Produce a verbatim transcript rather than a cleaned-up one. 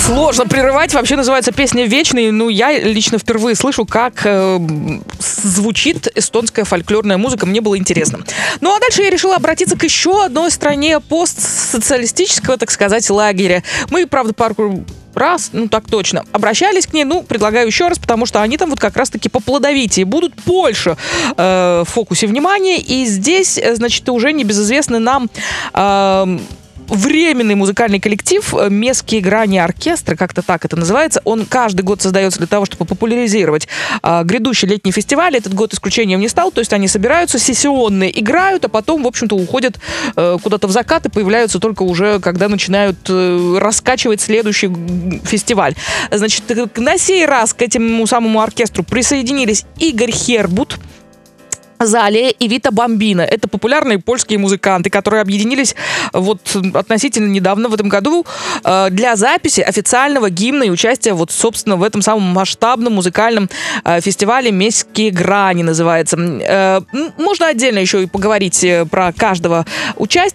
Сложно прерывать. Вообще называется песня «Вечный». Ну, я лично впервые слышу, как э, звучит эстонская фольклорная музыка. Мне было интересно. Ну, а дальше я решила обратиться к еще одной стране постсоциалистического, так сказать, лагеря. Мы, правда, пару раз, ну так точно, обращались к ней. Ну, предлагаю еще раз, потому что они там вот как раз-таки поплодовитее будут. Польша э, в фокусе внимания. И здесь, значит, уже небезызвестный нам... Э, временный музыкальный коллектив «Местские грани оркестра», как-то так это называется. Он каждый год создается для того, чтобы популяризировать а, грядущий летний фестиваль. Этот год исключением не стал. То есть они собираются, сессионные играют, а потом, в общем-то, уходят э, куда-то в закат и появляются только уже, когда начинают э, раскачивать следующий фестиваль. Значит, на сей раз к этому самому оркестру присоединились Игорь Хербут, Залия и Вита Бомбина. Это популярные польские музыканты, которые объединились вот относительно недавно, в этом году, э, для записи официального гимна и участия вот, собственно, в этом самом масштабном музыкальном э, фестивале «Местские грани» называется. Э, можно отдельно еще и поговорить про каждого участника.